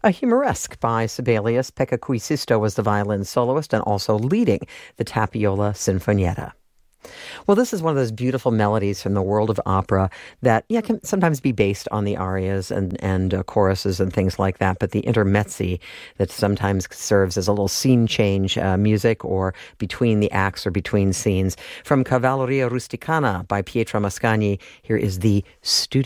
A Humoresque by Sibelius. Pekka Kuisisto was the violin soloist and also leading the Tapiola Sinfonietta. Well, this is one of those beautiful melodies from the world of opera that, can sometimes be based on the arias and choruses and things like that, but the intermezzi that sometimes serves as a little scene change music or between the acts or between scenes. From Cavalleria Rusticana by Pietro Mascagni, here is the Studio